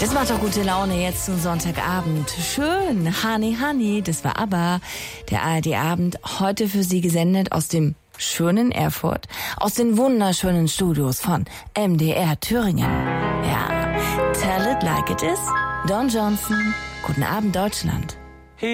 Das macht doch gute Laune jetzt zum Sonntagabend. Schön, Honey, Honey, das war ABBA. Der ARD-Abend, heute für Sie gesendet aus dem schönen Erfurt, aus den wunderschönen Studios von MDR Thüringen. Ja, tell it like it is, Don Johnson. Guten Abend, Deutschland.